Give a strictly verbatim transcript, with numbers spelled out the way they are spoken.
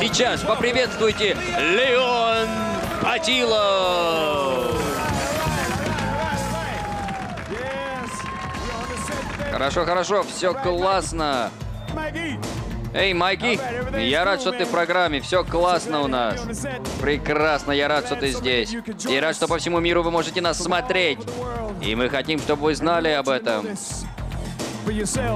Сейчас поприветствуйте Леон Патилов! Хорошо, хорошо, все классно. Эй, Майки, я рад, что ты в программе. Все классно у нас. Прекрасно, я рад, что ты здесь. И рад, что по всему миру вы можете нас смотреть. И мы хотим, чтобы вы знали об этом.